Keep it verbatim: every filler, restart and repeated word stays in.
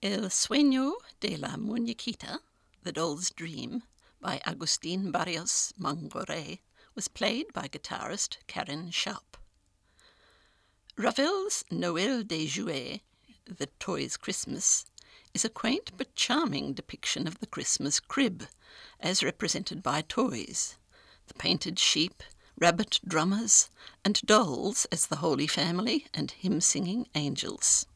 El Sueño de la Muñequita, The Doll's Dream, by Agustin Barrios Mangoré, was played by guitarist Karen Sharp. Ravel's Noël des Jouets, The Toys' Christmas, is a quaint but charming depiction of the Christmas crib, as represented by toys, the painted sheep, rabbit drummers, and dolls as the Holy Family and hymn-singing angels.